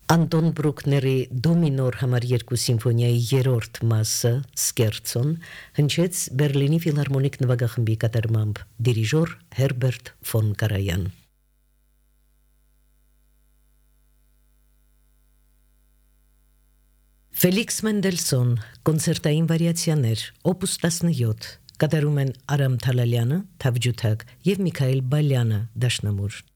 Անտոն Բրուկների դո մինոր համար 2 սիմֆոնիայի 3-րդ մասը Սկերցոն հնչեց Բերլինի ֆիլհարմոնիկ նվագախմբի կատարմամբ դիրիժոր Հերբերտ ֆոն Կարայան Ֆելիքս Մենդելսոն կոնցերտային վարիացիաներ օպուս 17 կատարում են Արամ Թալալյանը թավջութակ եւ Միքայել Բալյանը դաշնամուր